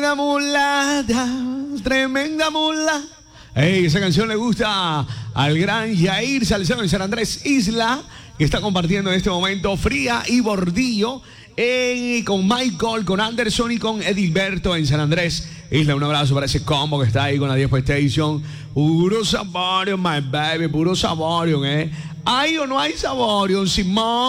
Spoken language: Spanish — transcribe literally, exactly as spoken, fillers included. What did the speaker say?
Tremenda mulata, tremenda mula. Hey, esa canción le gusta al gran Yair Salcedo en San Andrés Isla, que está compartiendo en este momento Fría y Bordillo eh, con Michael, con Anderson y con Edilberto en San Andrés Isla. Un abrazo para ese combo que está ahí con la diez Station. Puro Saborion, my baby, puro Saborion, ¿eh? ¿Hay o no hay Saborion, Simón?